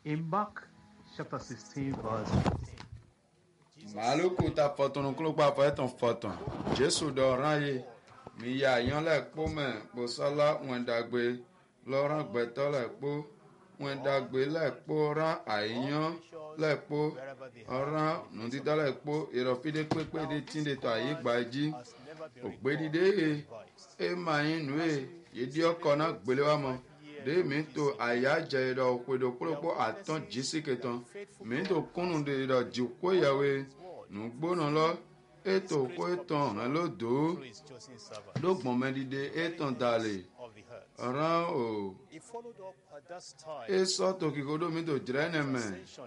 In Mark chapter 16, verse 15. Maluku ta fọtunu klugba fẹtọn fọtọn. Jésù dọ̀ràn yìí. Mi yà yan lẹ̀ kpó mẹ́ kposọ́lá wẹ̀ndàgbé lọ́rán gbẹ̀tọ́ lẹ̀ kpó. Wẹ̀ndàgbé lẹ̀ kpó rán àyíyán lẹ̀ kpó. Ọ̀rán nùdídá lẹ̀ kpó. Ìrọ̀fídé kpékpé dé tí de tọ́ àyè gbà dzi. Ògbédìdé yìí. Ema yín nù yìí. Yìdí ọkọ̀ náà gbélé wa mọ́. De mi to àyà jẹ ìdọ̀ òkpedo kpólókpó àtọ́n jísí ketọ́n. Mi to kúnnù de ìdọ̀ jìkó yàwé. Nùgbónà lọ. Eto kó etɔn hɛn ló do ló gbɔmɛdide etɔn dali ran o esɔ to kiko do mi to dzrɛ ne mɛ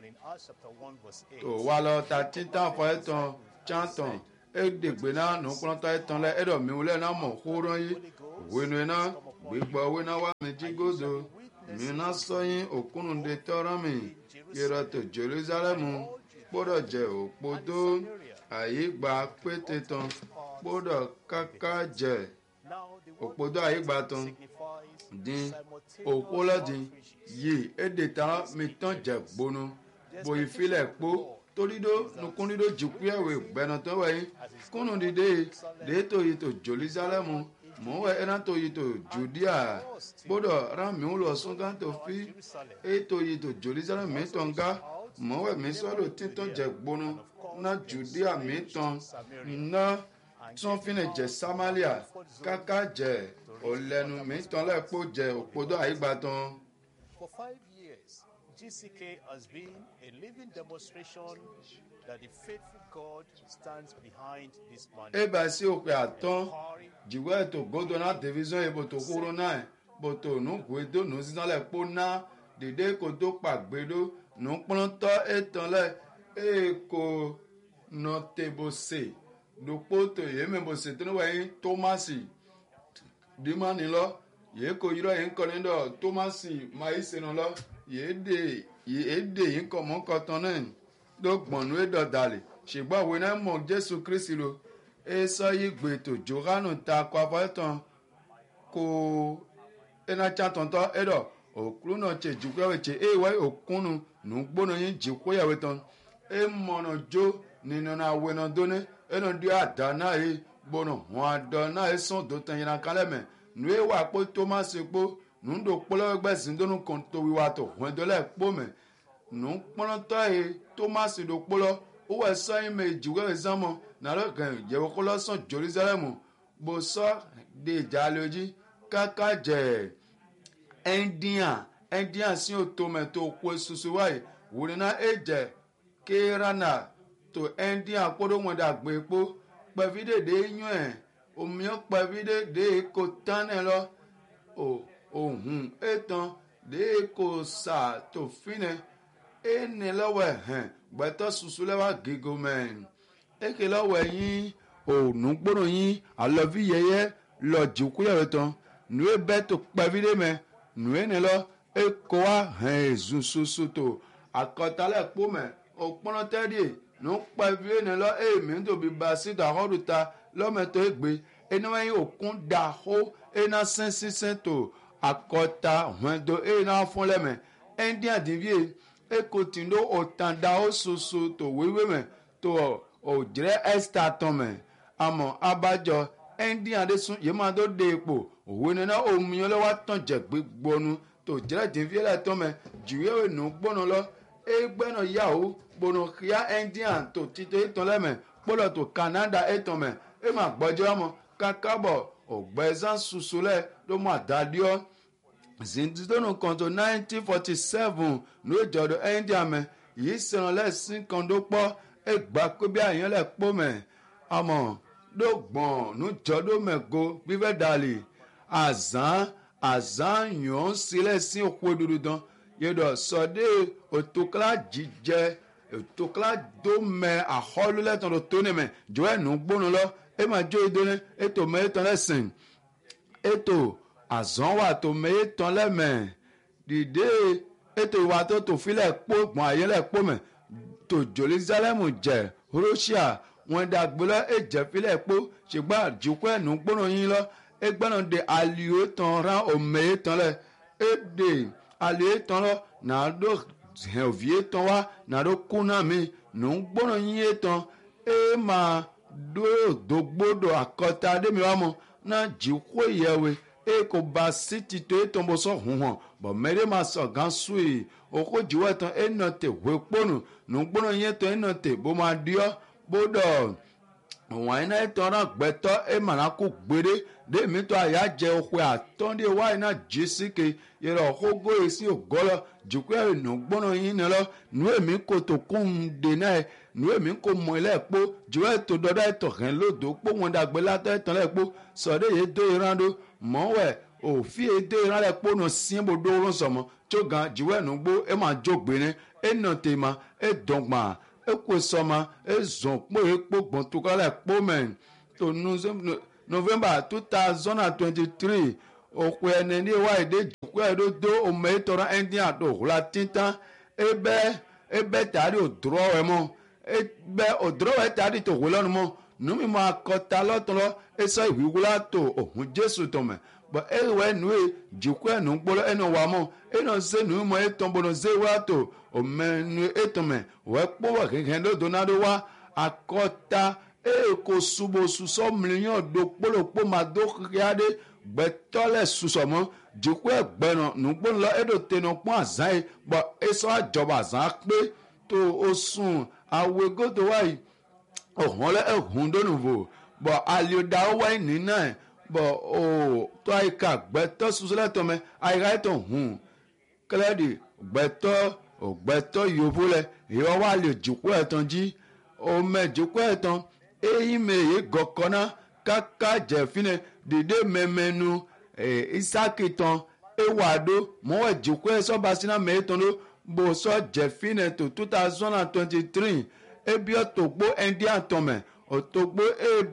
to walɔ ta titan fɔ etɔn tsantɔn edegbe na nukplɔtɔ etɔn lɛ eɖɔ miwu lɛ na mɔ kóɖɔ yi wenu na gbegbɔ wena wa mi dzi godo mi na sɔnyi okunu de tɔrɔ mi yɛrɛ to Jerusalemu kpɔɖɔ dze okpodo. Àyígbà pété tán gbọ́dọ̀ káká jẹ òpòdó àyígbà tán dín òpó lọ́dín yìí èdè tán mi tán jẹ gbónú bòyí filẹ̀ kpó torídó nukúndídó jìkúyàwó gbẹ̀nà tó wẹ̀yìn kúnnù dídé dèétò yìí tó Jerusalemu mọ̀wẹ́ ẹ̀rá tó yìí tó Judea gbọ́dọ̀ rámìú lọ sọ́gá tó fi ètò yìí tó Jerusalemu mi tán gá mọ̀wẹ́ mi sọ́dọ̀ títàn jẹ gbónú na Judea mi tán na sọ́fínì jẹ Samaria káká jẹ ọ̀lẹ́nu mi tán lẹ́kpọ̀ jẹ òpòdó àyígbà tán. For 5 years, GCK has been a living demonstration that the faithful God stands behind this man. Eba si òkè àtọ́n jìwọ́ ètò gbọ́dọ̀ náà division yìí bòtò kúrò náà bòtò nùgbẹ́dọ̀ nù sísan lẹ́kpọ̀ náà dèdè kòtò pàgbẹ́dọ̀ nùkpọ́ntọ́ ètò lẹ́ èkó nọtẹbọsẹ dòkpó tó yẹ mẹbọsẹ tó ní wáyé Tómásì dìmánì lọ yẹ kó yírọ yẹn kọ nídọ Tómásì máa yí sẹnu lọ yẹ dè yín kọ mọ kọtàn náà ló gbọnú ẹdọ dàlẹ ṣùgbọ́n àwọn náà mọ Jésù Kristi lo èso yìí gbètò Jòhánù ta kọ afọyẹtàn kó ẹnà tsàtọ̀ntọ̀ ẹdọ òkúrú náà tse jùkúyàwó tse ewé òkúnu nùgbónú yín jìkúyàwó tán emọ̀nà jó nínú àwẹ̀nà dóní ẹnu dí àdáná yìí gbónú wọn àdáná yìí sàn tó tẹ̀ yìnyín kálẹ̀ mẹ́ nù ewé àpò Tómásì kpó nù ń do kpọ́lọ́ gbẹ̀sìn dónú kan tó wíwá tó wọ́n dọ́lẹ̀ kpó mẹ́ nù kpọ́nọ́tọ́ yìí Tómásì do kpọ́lọ́ owó ẹ̀sọ́ yìí mẹ́ ìjìwé ẹ̀sánmọ́ nàlọ́ gẹ̀ yẹ̀wò kọ́lọ́ sàn Jerusalemu bó sọ de ìjà lójú káká jẹ́ ẹ̀ndíàn sí òtòmẹ̀ tó kó susu wáyé wòlé náà ẹ̀jẹ̀ kérana tó ẹ̀ndíàn kpọ́dọ̀ wọn dà gbé kpó pẹ̀fídé dé yún ẹ̀ òmìọ́ pẹ̀fídé dé kó tánẹ̀ lọ òhun ètàn dé kó sà tó fínẹ̀ ẹ̀nì lọ́wọ́ ẹ̀hẹ̀n gbẹ̀tọ́ susu lẹ́wà gígó mẹ́rin èké lọ́wọ́ ẹ̀yìn ònùgbòrò yín àlọ́fí yẹyẹ lọ jìkúyàwó tán nù ẹ bẹ́ tó pẹ̀fídé mẹ́ nù ẹ nílọ eko wa hẹn ezun soso to akọtalẹ kpó mẹ òkpọnọtẹdìẹ nù kpẹfìẹ nílọ èmi ntòbi basi dàhọdù ta lọmẹtọ egbe enuwẹyìn òkun dàhó ena sẹnsísẹ to akọta hẹndó ena fúnlẹmẹ ẹndí àdìbíyẹ eko tìǹdó òtàndáwó soso to wéwé mẹ to òjìrẹ ẹsítà tán mẹ àmọ́ abájọ ẹndí àdésùn yìí máa tó dé ipò òwe nínú òmìnira wa tán jẹ gbégbónú tó jẹ́ dìvílẹ̀ tó mẹ́ jùwé nù gbónú lọ ẹgbẹ́nà yahoo gbónú kíá indian tó títọ́ ìtàn lẹ́mẹ̀ kpọ́lọ̀ tó Canada ìtàn mẹ́ ẹ má gbọ́jọ́ ọmọ kákábọ̀ ọ̀gbẹ́sán susulẹ̀ ló mú àdádìọ́ zindidonu kan tó 1947 ló jọ̀dọ̀ indian mẹ́ yìí sẹ̀rọ̀ lẹ́sìn kan tó pọ̀ ẹgbà pé bí àyànlẹ̀ pọ̀ mẹ́ àmọ́ ló gbọ̀n ló jọ̀dọ̀ mẹ́go gbígbẹ́ dàlí azan yàn sílẹ̀ sí òkú òdodo dán yẹ̀dọ̀ sọ̀dé òtòkìlá jíjẹ òtòkìlá tó mẹ àhọ́lùlẹ̀tàn tó ní mẹ jọ ẹ̀nù gbónú lọ ẹ máa jó ìdóni ètò mẹ́tàn lẹ́sìn ètò azan wà tó mẹ́tàn lẹ́mẹ̀ dìde ètò ìwà tó filẹ̀ kpó gbọ̀n àyẹ̀lẹ̀ kpó mẹ́ tó Jerusalem jẹ Russia wọn dàgbélọ ẹ̀jẹ̀ filẹ̀ kpó ṣùgbọ́n àjùkọ́ ẹ̀nù gbónú yín lọ ẹgbẹ́nà de aliyo tán rán òmè tán lẹ èdè aliyo tán lọ nàdó hẹn òvie tán wá nàdó kúnná mi nù ń gbóná yín tán ẹ máa dógbódò àkọta dèmi wá mọ náà jí kó ìyẹwé ẹ kò bá sí títò ẹ tán bó sọ hùn hàn bọ̀ mẹ́rẹ́ máa sọ gán sùn òkú jíwọ́ tán ẹ nà tè wé kpónù nù ń gbóná yín tán ẹ nà tè bó máa diọ́ bó dọ̀ wọ́n iná tán náà gbẹ́tọ́ ẹ màná kó gbére dèmi tó àyà jẹ òkú àtọ́ndé wáyé náà jí síke yẹrẹ ọ̀kógó èsì ògọ́lọ́ jùkú ẹ̀ nù gbọ́nà yín ni lọ nù èmi kò tó kún un dè náà nù èmi kò mọ ilé ẹ̀pọ́ jùwọ́ ẹ̀ tó dọ́dọ́ ẹ̀ tọ̀kẹ́ lódò pọ́ wọn dàgbé látọ̀ ẹ̀ tán lẹ́ẹ̀pọ́ sọ̀dọ̀ yìí dó ìran do mọ̀wẹ̀ òfin yìí dó ìran lẹ́ẹ̀pọ́ nù síyẹ́nbó dóró sọ̀mọ́ tó gan jùwọ́ ẹ̀ nù gbó ẹ̀ máa jó gbéné ẹ̀ nà tèmá ẹ̀ dọ̀gbà ẹ̀ kò sọ̀mà ẹ̀ zọ̀n pọ̀ ẹ̀ pọ̀ gbọ̀n tó kálẹ̀ pọ̀ mẹ́rin tó November 2023 òkú ẹni ní ìwà èdè jùkú ẹ̀rọ dó ọmọ ìtọ́ra ẹni àdó òhùlà títán ẹbẹ́ tàrí òdúrọ̀ ẹ̀ mọ́ ẹbẹ́ òdúrọ̀ ẹ̀ tàrí tó wọlé ọ̀nà mọ́ nùmí mọ́ akọta lọ́tọ̀lọ́ ẹsẹ̀ ìwíwúlá tó òhun Jésù tọ̀mẹ̀ bọ́ ẹ̀wẹ̀ ẹnu ẹ̀ jùkú ẹnu gbọ́lọ́ ẹnu wà mọ́ ẹnu ṣe nùmí mọ́ ẹ̀tọ́ bọ́nà ṣe wá tó ọmọ ẹnu ẹ̀tọ̀mẹ̀ wẹ́ pọ́wọ́ kẹ̀kẹ́ lọ́dọ̀ náà ló wá akọta eko subo susọ mílíọ̀nù do kpolokpo ma do kíáde gbẹtọlẹ susọ mọ jùkú ẹgbẹrún nùgbọ́n lọ edo tẹnu pọ́n àzán yìí bọ́ esọ àjọba àzán pé tó o sùn àwẹ̀ gòtò wáyé ọ̀hún lẹ ẹ̀hún dónùvò bọ́ àlìọ̀dà wáyé nínà ẹ̀ bọ́ o tó àyíká gbẹtọ susọ lẹ́tọ̀ mẹ́ àyíká ẹ̀tọ̀ hùn kẹlẹ́dì gbẹtọ yòówó lẹ ìyọ́ wà lè jùkú ẹ̀tàn jí ọmọ jùkú ẹ̀tàn eyi me ye gɔkɔna kaka jɛfine dede mɛmɛnu isaki tɔn ewado mɔwɛ dzikɔ sɔbasina mɛtɔn do bosɔ jɛfine to 2023 ebiɔ togbo ɛndia tɔmɛ otogbo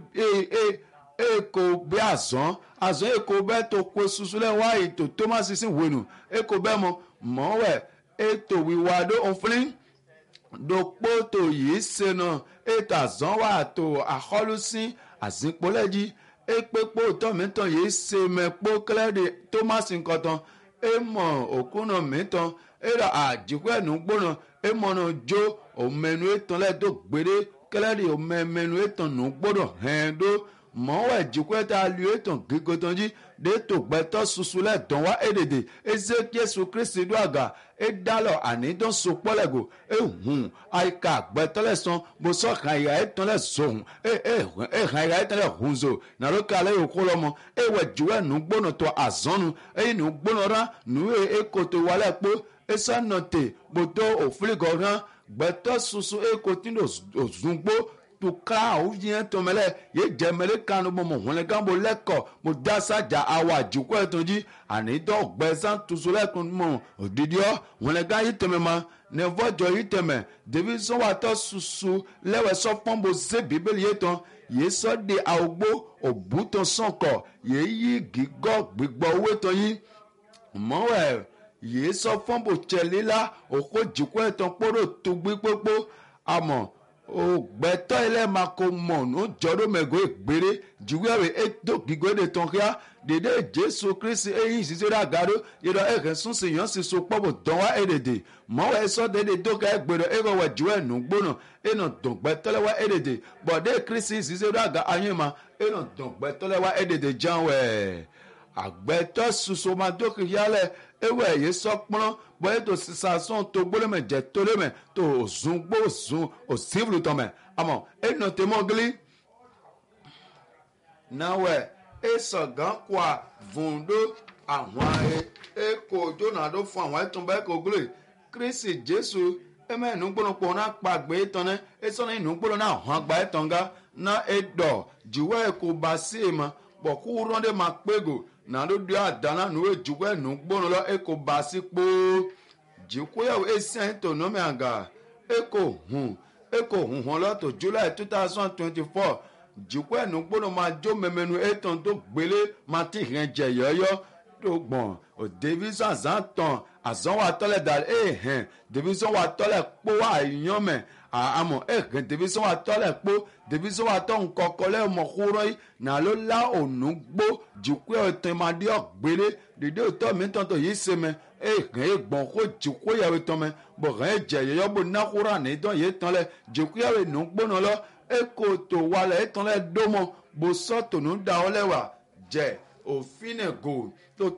eko bɛ azɔn eko bɛ to ko susu lɛ wayi to tomasi si wenu eko bɛ mɔwɛ eto wiwado oflin dokpo to yi sena ètò àzán wà tó àkọlùsí àzínkpólẹ́jì èkpékpó tọ́mìtàn yìí ṣe mẹ́kpó kílẹ̀dì thomas nkọ̀tàn èmọ̀ òkúnà mìtàn èrò àjìkú ẹ̀nù gbóná èmọ̀nà jó òmẹnu ètàn lẹ́dọ̀ gbére kílẹ̀dì òmẹmẹnu ètàn nù gbódò hẹ́ndó mọ̀wẹ̀ jìkú ẹ̀tà lu ètàn gígótàn jí dètò gbẹtọ susu lẹ́dàn wá èdèdè Jésù Kristi do àgà edalọ ànídán sopọlẹgò ehun àyíká gbẹtọlẹsán bosọ hàn ìyá ẹtàn lẹ zohun hàn ìyá ẹtàn lẹ hunzo nàlókè alẹ yòókù lọmọ ewẹ jùwẹ nù gbóná tó àzánu ẹyìn nù gbóná rán nù ekoto wálẹ pé ẹsànàtè gbòtó òfìlìgọ rán gbẹtọ susu ekoti òzùngbó tuka òyìn tọmẹlẹ yé jẹmẹlẹ kanu mọ mọhùnlẹ gánbó lẹkọ mo dásájà àwọn àjùkọ ẹtàn jí ànídọ gbẹsán tusu lẹkùn mọ òdìdí ọ wọnlẹ gán yìí tẹmẹ ma nẹfọjọ yìí tẹmẹ dèbí sọwọtọ susu lẹwẹ sọfọnbó ṣe bíbélì yìí tán yìí sọ de àwògbó òbútọ sànkọ yìí yí gígọ gbígbọ owó tán yìí mọwẹ yìí sọfọnbó tsẹlélá òkò jùkọ ẹtàn kpọdọ tó gbígbógbó àmọ́ ògbẹ́tọ́ ilẹ̀ máa kó mọ̀ ní jọ́dọ̀ mẹ́gò ìgbére jùwẹ́rẹ́ ètò gígó èdè tán kíá dédé Jésù Kristi eyín ìṣiṣẹ́ dàgàdo yọ̀dọ̀ ẹ̀kẹ́ súnsì yàn sì so pọ̀bù dán wá èdèdè mọ́wọ́ ẹ̀sọ́ dédé dókè ẹgbẹ̀rẹ̀ ẹ̀rọ wẹ̀ jùwẹ́ nù gbóná ẹ̀nà dọ̀gbẹ́tọ́lẹ́wà èdèdè bọ̀dé Kristi ìṣiṣẹ́ dàgà ayé ma ẹ̀nà dọ̀gbẹ́tọ́lẹ́wà èdèdè jáwẹ̀ àgbẹ̀tọ́ soso máa dókè yálẹ̀ ewu ẹ̀yẹ sọ́kpọ́n bọ́yẹ tó sisan tó gbólómẹ̀ jẹ́ tólómẹ̀ tó òzun gbó òzun òsínfìlù tọ́mẹ̀ àmọ́ ẹ̀nà tẹ́mọ́gílì náwẹ̀ ẹ̀sọ̀gán kọ́ àvùndó àwọn ẹ̀kọ́ jónàdó fún àwọn ẹ̀túnbá ẹ̀kọ́ gúlè Kristi Jésù ẹ̀mẹ́ ìnúgbónopọ̀ náà pàgbé tọ́nẹ́ ẹ̀sọ́nà ìnúgbónó náà hàn àgbà ẹ̀tọ́ngá náà ẹ̀dọ̀ jùwọ́ ẹ̀kọ́ bá sí ẹ̀mọ́ bọ̀kú rọ́ndé máa pégò nàdó di àdáná nùwé jùwẹ́ nù gbóná lọ èkó bá sí kpó jìkúyàwó èsì ẹ̀ńtò nọ́mì àgà èkó hùn hàn lọ́tò July 2024 jìkúyà nù gbóná máa jó mẹ́mẹ́nu ètò tó gbélé máa ti hàn jẹ yọ́yọ́ tó gbọ̀n òdèbísọ̀ àzán tán àzán wà tọ́lẹ̀ dà hàn dèbísọ̀ wà tọ́lẹ̀ kpó wà yánmẹ̀ àmọ́ ẹ̀hìn dèbísọ̀ wà tọ́lẹ̀ kpó dèbísọ̀ wà tọ́ nkọ́kọ́lẹ̀ mọ̀kúrọ́ yìí nàló la ònú gbó jùkú ẹ̀tọ́ ìmàdí ọ̀gbélé dèdè òtọ́ mi tọ́tọ̀ yìí sèmẹ́ e gbon ko jiko yawe ton me bo ren je yo bo na kura ni don ye ton le jiko yawe nu gbona lo e ko to wale e ton le domo bo so to nu da ole wa je òfin go to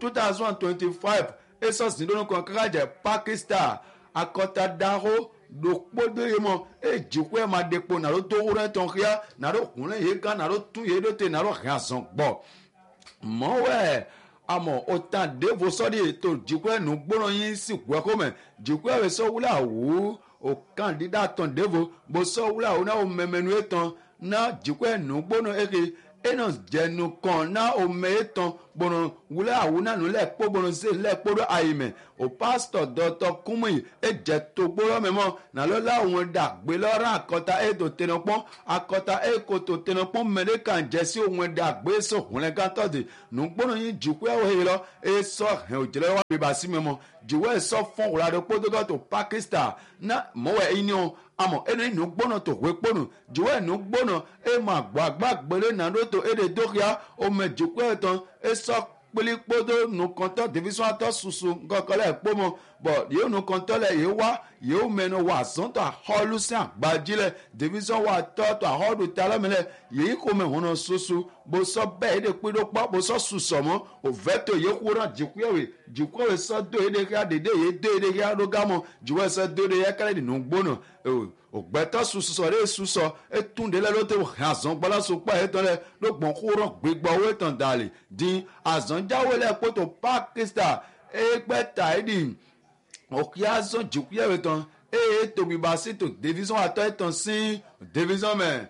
2025 esos ni don kon kaka je Pakistan akota daro do podo yemo e jiko e ma depo na ro to wure ton kia na ro kunle ye ga na ro tu ye do te na ro razon gbo mo we àmọ́ ọ̀tá dèvò sọ́dí ètò jìkú ẹ̀nù gbọ́ràn yín sì kú ẹ̀kọ́ mẹ́ jìkú ẹ̀rẹ́ sọ́wúlà wò ó kàn dídá tán dèvò bó sọ́wúlà wò náà ó mẹ́mẹ́nu ètàn náà jìkú ẹ̀nù gbọ́ràn èké ẹ̀nà jẹ̀nu kan náà ó mẹ́ ètàn gbọ́ràn wúlẹ̀ àwọn náà nílẹ̀ kpó gbọ́ràn sí ilẹ̀ kpọ́dọ̀ àyìmẹ̀ ò pásítọ̀ dọ́tọ̀ kúmùì ẹ̀jẹ̀ tó gbọ́rọ̀ mẹ́mọ́ nàlọ́ láwọn dàgbé lọ́rọ̀ àkọ́tà ètò tẹnupọ́n àkọ́tà èkótó tẹnupọ́n mẹ́lẹ́kà jẹ́sí òun dàgbé sọ̀húnlẹ̀ gàtọ́dì nùgbọ́n yín jùkú ẹ̀wọ̀ yìí lọ ẹ̀ sọ ẹ̀ òjìlẹ̀ wà bíbá sí mẹ́mọ́ jùwọ́ ẹ̀ sọ fún wùládọ́ kpótógọ́ tó Pakistan ná mọ́wọ́ ẹ̀ ní o àmọ́ ẹni inú gbọ́nà tó wé kpọ́nù jùwọ́ ẹ̀ nù gbọ́nà ẹ̀ máa gbàgbà gbélé nàdó tó ẹ̀ dè dókìá ọmọ jùkú ẹ̀ tán ẹ̀ sọ kpelikpodo nukɔntɔ division atɔ susu nkɔkɔlɛ kpɔmɔ bɔn yóò nukɔntɔ lɛ yóò wá yóò mɛnɛ wà zɔntɔ ahɔlusi agbadzi lɛ division wà tɔtɔ ahɔdu talɛmɛ lɛ yìí kò mɛ hɔnɔ susu bosɔ bɛɛ yìí de kpe do kpɔ bosɔ susɔmɔ ovɛto yìí kó rán jikuɛwé sɔ do yìí de kia dede yìí do yìí de kia do gamɔ jikuɛ sɔ do de yɛ kɛlɛ di nugbɔnɔ ògbẹ́tọ́ susọ rẹ̀ susọ etúndé lẹ́ ló tẹ àzọ́n gbọ́lásọ pa ẹ̀tàn lẹ́ ló gbọ́n kúrọ̀ gbégbá owó ẹ̀tàn dàlẹ̀ dín àzọ́n jáwé lẹ́ kótó Pakistan ẹgbẹ́ta ẹ̀dì òkè àzọ́n jùkúyẹ̀wé tán tóbi bá sí tó division àtọ́ ẹ̀tàn sí division mẹ́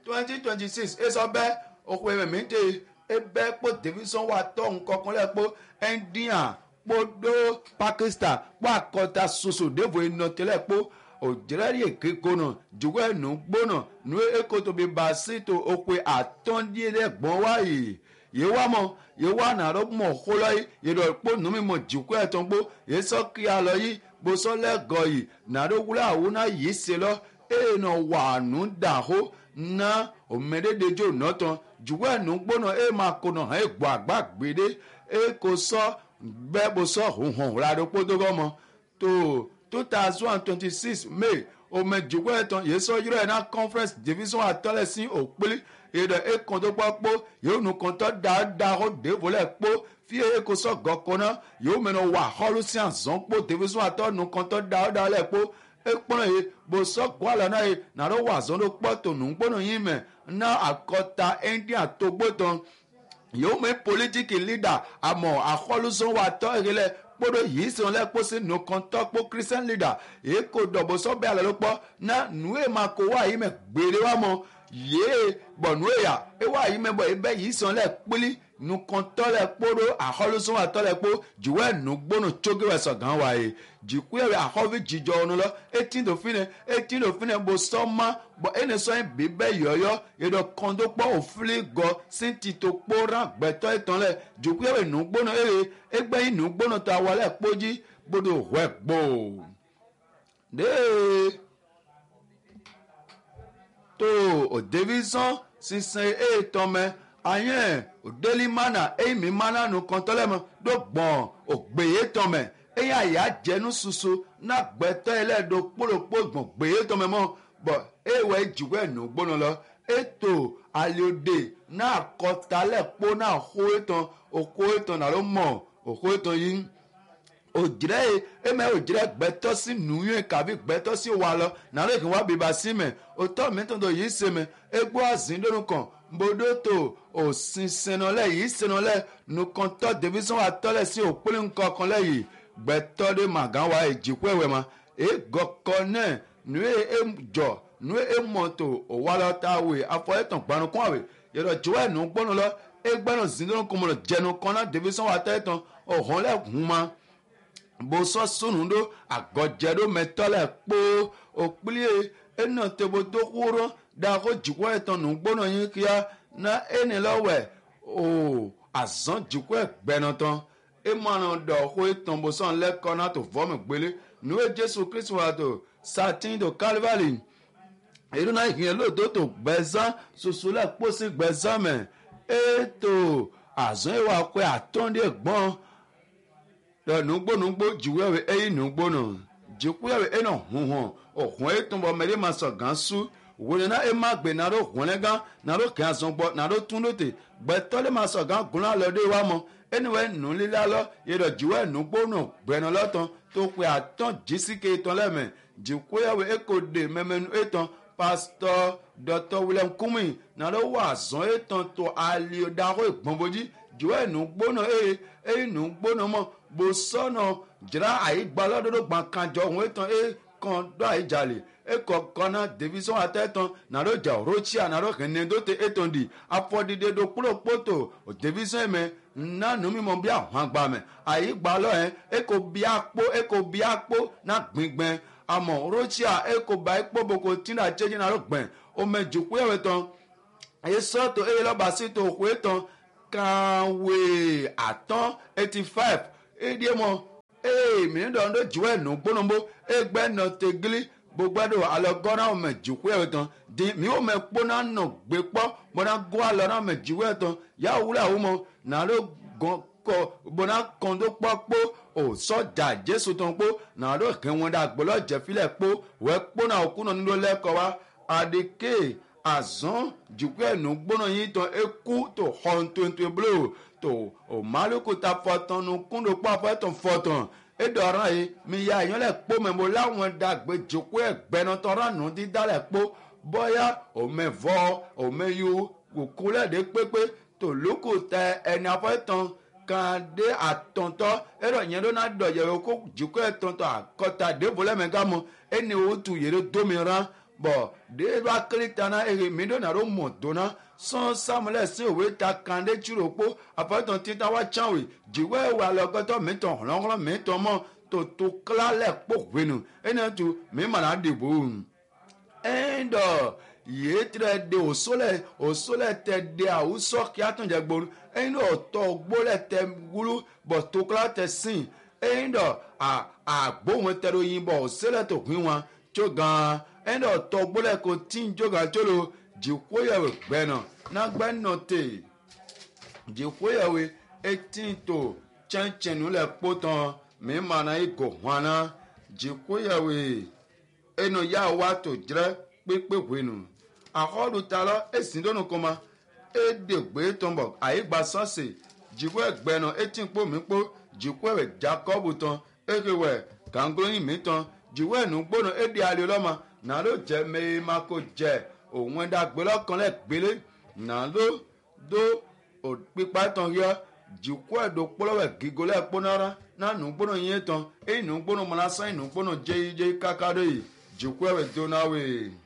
2026 ẹ̀sọ́ bẹ́ òkú ẹ̀mẹ̀ méje ẹ̀bẹ́ pọ̀ division wà tọ́ nǹkan lẹ́ pọ̀ ẹ̀ndíà kpọ́dọ̀ Pakistan pọ̀ àkọ́ta soso dèvò iná tẹ́lẹ̀ pọ̀ òjìrẹ́rì èké kónà jùwọ́ ẹ̀nù gbónà nù èkótó bí basito òpè àtọ́ndínlẹ́gbọ̀n wáyé yìí wá mọ̀ yìí wá nàró mọ̀ kólọ́ yìí yìí lọ́ọ́ pọ̀ nùmí mọ̀ jùkọ́ ẹ̀tàn gbó yìí sọ kí a lọ yìí bó sọ lẹ́gọ̀ yìí nàró wúlò àwọn náà yìí ṣe lọ èèyàn wà nù dàhó ná òmèdèdèjò nọ́tàn jùwọ́ ẹ̀nù gbónà ẹ̀ máa kónà ẹ̀ gbọ́ àgbà gbèdé ẹ̀ kò sọ bẹ́ẹ̀ bó sọ hùhùn rárá pótógọ́ mọ́ tó 2026 May omejugbo ẹ̀tàn yìí sọ yúrọ̀ ẹ̀ náà conference division àtọ́lẹ̀ sí òpìlì èdè ẹ̀kan tó gbọ́ pọ̀ yóò nù kàn tó dáadáa ó dèbò lẹ̀ pọ̀ fi èkó sọ gọ́kọ́ náà yóò mẹ́nu wà họ́lù sí àzọ́n pọ̀ division àtọ́ nù kàn tó dáadáa lẹ̀ pọ̀ ẹ̀pọ̀n yìí bó sọ gbọ́ àlọ́ náà yìí nàró wà zọ́n ló pọ̀ tó nù gbọ́nà yìí mẹ́ náà àkọ́ta India tó gbó tán yóò mẹ́ political leader àmọ́ àkọ́lùsọ wà tọ́ ìrẹ́lẹ̀ kpodo yìí sọ̀rọ̀ lẹ́kpọ́ sí nùkàn tọ́kpọ́ Christian leader èyí kò dọ̀bọ̀ sọ́bẹ̀ àlọ́ ló pọ̀ náà nùwé máa kó wá yìí mẹ́ gbére wá mọ́ yéé bọ̀ nùwé yà é wá yìí mẹ́ bọ̀ ebe yìí sọ̀rọ̀ lẹ́kpọ́lì nùkàn tọ́lẹ̀ kpodo àkọlùsọ̀wà tọ́lẹ̀ kpọ́ jùwẹ́ nùgbónù tsogiwẹ̀ sọ̀gán wá yìí jìkúyẹ̀wẹ̀ àkọ́fí jìjọ ọ̀nù lọ etí lòfin bó sọ́mà bọ̀ ẹni sọ yín bíbẹ́ yọ̀yọ́ yẹ̀dọ̀ kọ́ńdó pọ̀ òfìlì gọ sí ti tó kpó rán gbẹ̀tọ́ ìtàn lẹ̀ jìkúyẹ̀wẹ̀ nùgbónù ẹgbẹ́ yìí nùgbónù tó awọlẹ̀ kpójì gbódò wẹ̀ gbó. dee tó o division sísè ètò mẹ́ ayẹ́ òdélí mánà èmi mánà nù kọ́ńtọ́lẹ́mọ́ ló gbọ̀n ògbéyé tán mẹ́ eya ya jẹnu soso na gbẹtọ ẹlẹdo kpolokpo gbọn gbèyé tọmẹ mọ bọ ewẹ jùwẹ nù gbọnà lọ ètò àlèodè náà kọtalẹ kpó náà hó ètàn òkó ètàn nàló mọ òkó ètàn yìí òjìrẹ yìí ẹmẹ òjìrẹ gbẹtọ sí nùyẹn kàbí gbẹtọ sí wà lọ nàló ìkìn wá bíbá sí mẹ òtọ mẹtọdọ yìí sè mẹ egbó àzíndónú kan bodo tó òsín sẹnọlẹ yìí sẹnọlẹ nùkọ̀ntọ́ division àtọ́lẹ̀ sí òpólì nǹkan lẹ yìí gbẹtọ de magan wa ejikwe we ma e gọkọ náà nue ejọ nue emọto òwàlọta we afọ ẹtàn gbanukun àwẹ yẹlọ jọwọ ẹnu gbọnú lọ egbẹnu zindoro kọmọlọ jẹnu kọnà division wa tẹtàn ọhún lẹkùn ma bó sọ sùnùdó àgọjẹdó mẹtọlẹ kpó òkpìlẹ ẹnà tẹbó tó kúrò dàkó jìkọ ẹtàn nù gbọnú yín kíá ná ẹni lọwẹ o àzán jìkọ ẹgbẹnu tán emmanuel dọ̀kọ́ ìtànbọ̀sán lẹ́kọ̀ọ́ náà tó fọ́ọ̀mù gbélé níwé jésù kristu wa tó satin tó calvary èdè náà ìkìyẹn lóòótọ́ tó gbẹ̀zán soso lẹ́kpọ́ sí gbẹ̀zán mẹ́ ètò àzán ìwà pé àtọ́ndé gbọ́n le nugbo jiwe e nugbo no jikuwe e no huhun ohun e tun bo mere ma so gan su wole na e ma gbe na ro hun le gan na ro kan so gbo na ro tun lote gbe to le ma so gan gun la lo de wa mo anyway nu lila lo ye do jiwe nugbo no gbe no lotan to pe atan jisike ton le me jikuwe e ko de memenu etan pastor Dr. William Kumi na lo wa zon etan to ali daro egbonboji jiwe nugbo no nugbo no mo bo sono jira ayi gbalododo gban kanjo ohun etan kan do ayi jale kọ̀ọ̀kanna division atẹ́tàn nàró jà rochia nàró kẹ́nẹ́dọ́tẹ ètòndì afọ́dídé do kúròpótò division ẹ̀mẹ́ nánú mímọ́ bí àwọn àgbà mẹ́ àyè gbà lọ ẹ̀ èkó bí àpò náà gbìngbìn àmọ́ rochia èkó bá èkó boko tìǹda jẹ́jẹ́ nàró gbìn ọmọ ìjòkó ẹ̀wẹ̀ tán èyí sọ́tò èyí lọ́ba sí tó òkú ẹ̀tàn kàwé àtàn 85 èdè mọ́ mìíràn dọ̀ndọ̀ jùwẹ̀ nù gbónàmbó ẹgbẹ́ nà tẹ̀gílì gbogbo ẹdọ alọgọrọ àwọn mẹjìkú ẹ tán di mi ò mẹ kpọnà nà gbé pọ bọnà gọ alọrọ àwọn mẹjìkú ẹ tán yà wúlò àwọn ọmọ nàló kọ bọnà kọńdó pọ pọ ò sọjà jésù tán pọ nàló kẹwọn dà gbọlọ jẹfilẹ pọ wẹ kpọnà òkúnà nílò lẹkọọ wa àdèké àzán jìkú ẹ nù gbọnà yìí tán ekú tó hàn tó blo tó ò málùkù ta fọtàn nù kúndò pọ àfọtàn fọtàn edọ̀ràn yìí mi ya èèyàn lẹ̀ kpó mẹ́mọ́ láwọn dàgbé jòkó ẹ̀gbẹ́nà tọ́ra nù dídá lẹ̀ kpó bọ́yá òmẹ́vọ́ òmẹ́yó òkú lẹ́dẹ̀ pépé tòlókò tẹ ẹni afọ́tàn kan dé àtọ̀ntọ́ ẹ̀rọ yẹn ló náà dọ̀ yẹ̀wò kó jòkó ẹ̀tọ̀ntọ̀ àkọ́ta débò lẹ́mẹ̀ká mọ́ ẹni o tu yẹrẹ dómìíràn bọ̀ débò akéré tana èrè mi dọ́nà ló mọ̀ dọ́nà sọ́n samuel sí òwe ta kàndé tìròpó àfọ́tàn títa wá cháwé jìwé wà lọ́gọ́tọ̀ mìtàn ọ̀lọ́ngọ́lọ́ mìtàn mọ́ tòtò kílálẹ̀ pò wénu ẹni tó mímọ̀nà dìbò ẹ̀ńdọ̀ yìí tẹ̀ de òsólẹ̀ tẹ̀ de àwùsọ̀ kí á tún jẹ gbòòrò ẹ̀ńdọ̀ ọ̀tọ̀ gbólẹ̀ tẹ̀ wúlú bọ̀ tó kílá tẹ̀ sìn ẹ̀ńdọ̀ àgbóhùn tẹ̀rọ yín bọ̀ òsólẹ̀ tó pín wọn tó gan ẹ̀ńdọ̀ ọ̀tọ̀ gbólẹ̀ kò tí ń jóga tó lo jìkóyàwó gbẹ́nà nágbẹ́nà tè jìkóyàwó etí tó chẹ́ńchẹ́nu lẹ̀ kpó tán mímọ̀nà igò hànà jìkóyàwó ẹnu yà wá tó jẹ́ pépé wénu àkọlù talọ èsì dọ́nù kọ́mà édègbé tó ń bọ̀ àyígbà sọ́ọ̀sì jìkó ẹgbẹ́nà etí kpó mi kpó jìkó ẹ̀wẹ̀ jacob tán ékewẹ̀ kàngolóyin mi tán jìkó ẹ̀nu gbóná édè alẹ́ lọ́mà nàló jẹ́ mẹ́ẹ́ má kó jẹ́ òun ẹ̀dá gbélọ́ kan lẹ̀ gbélé nàló dó pípa tán yọ jìkó ẹ̀dọ́ kpọ́lọ́wẹ̀ gígó lẹ̀ kpọ́nara nánú gbóná yẹn tán èyí nù gbóná mọ́lá sáyìn nù gbóná jẹ́yìí kákàdé jìkó ẹ̀wẹ̀ dónáwé.